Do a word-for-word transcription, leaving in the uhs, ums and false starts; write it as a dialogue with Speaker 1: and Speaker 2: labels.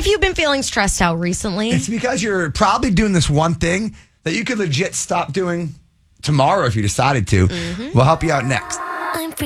Speaker 1: If you've been feeling stressed out recently,
Speaker 2: It's because you're probably doing this one thing that you could legit stop doing tomorrow if you decided to.
Speaker 1: Mm-hmm.
Speaker 2: We'll help you out next.